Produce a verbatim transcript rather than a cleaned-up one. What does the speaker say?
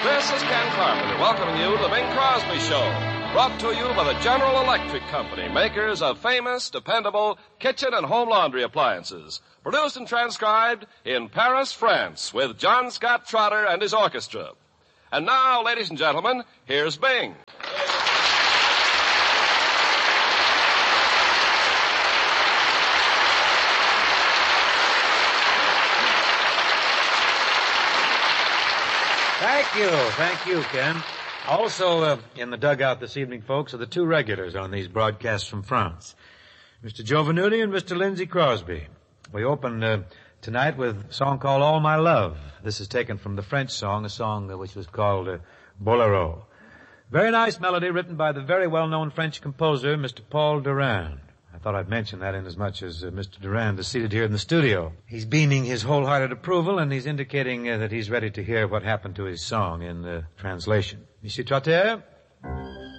This is Ken Carpenter welcoming you to the Bing Crosby Show, brought to you by the General Electric Company, makers of famous, dependable kitchen and home laundry appliances. Produced and transcribed in Paris, France, with John Scott Trotter and his orchestra. And now, ladies and gentlemen, here's Bing. Thank you. Thank you, Ken. Also, uh, in the dugout this evening, folks, are the two regulars on these broadcasts from France, Mister Joe Venuti and Mister Lindsay Crosby. We open uh, tonight with a song called All My Love. This is taken from the French song, a song uh, which was called uh, Bolero. Very nice melody written by the very well-known French composer, Mister Paul Durand. I thought I'd mention that inasmuch as uh, Mister Durand is seated here in the studio. He's beaming his wholehearted approval, and he's indicating uh, that he's ready to hear what happened to his song in uh, translation. Monsieur Trotter?